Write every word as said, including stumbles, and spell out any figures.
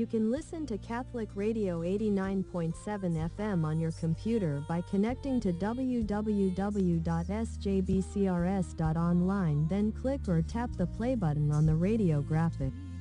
You can listen to Catholic Radio eighty-nine point seven F M on your computer by connecting to w w w dot s j b c r s dot online, then click or tap the play button on the radio graphic.